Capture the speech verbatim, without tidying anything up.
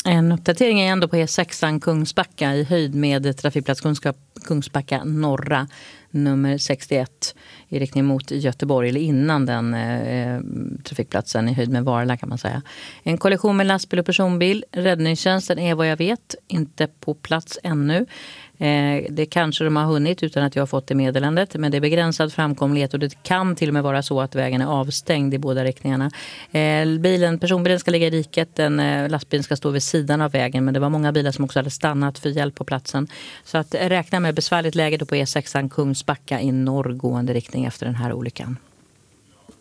En uppdatering är ändå på E sexan Kungsbacka i höjd med trafikplats Kungsbacka norra nummer sextioett i riktning mot Göteborg, eller innan den eh, trafikplatsen i höjd med Varla kan man säga. En kollision med lastbil och personbil. Räddningstjänsten är vad jag vet inte på plats ännu. Eh, det kanske de har hunnit utan att jag har fått det meddelandet, men det är begränsad framkomlighet och det kan till och med vara så att vägen är avstängd i båda riktningarna. Eh, bilen, personbilen ska ligga i diket, den, eh, lastbilen ska stå vid sidan av vägen, men det var många bilar som också hade stannat för hjälp på platsen. Så att räkna med besvärligt läge då på E sexan Kungsbacka i norrgående riktning efter den här olyckan.